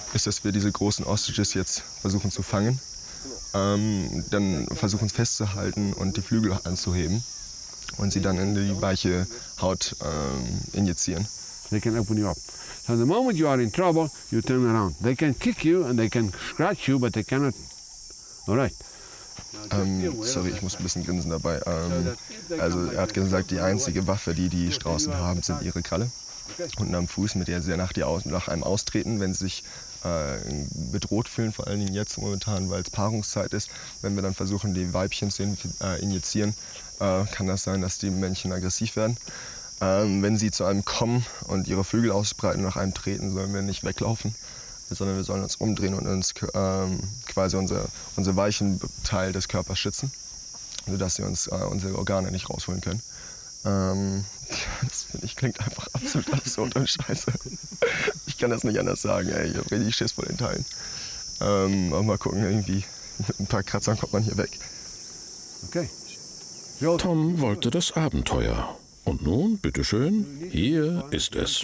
ist, dass wir diese großen Ostriches jetzt versuchen zu fangen, dann versuchen festzuhalten und die Flügel anzuheben und sie dann in die weiche Haut injizieren. They can open you up. So the moment you are in trouble, you turn around. They can kick you and they can scratch you, but they cannot. All right. Sorry, ich muss ein bisschen grinsen dabei. Also er hat gesagt, die einzige Waffe, die die Straußen haben, sind ihre Kralle. Unten am Fuß, mit der sie nach einem austreten, wenn sie sich bedroht fühlen, vor allen Dingen jetzt momentan, weil es Paarungszeit ist. Wenn wir dann versuchen, die Weibchen zu injizieren, kann das sein, dass die Männchen aggressiv werden. Wenn sie zu einem kommen und ihre Flügel ausbreiten und nach einem treten, sollen wir nicht weglaufen, sondern wir sollen uns umdrehen und uns quasi unsere weichen Teil des Körpers schützen, sodass sie uns unsere Organe nicht rausholen können. Das finde ich klingt einfach absolut absurd und scheiße. Ich kann das nicht anders sagen, ey. Ich habe richtig Schiss vor den Teilen. Aber mal gucken, irgendwie mit ein paar Kratzern kommt man hier weg. Okay. Tom wollte das Abenteuer. Und nun, bitteschön, hier ist es.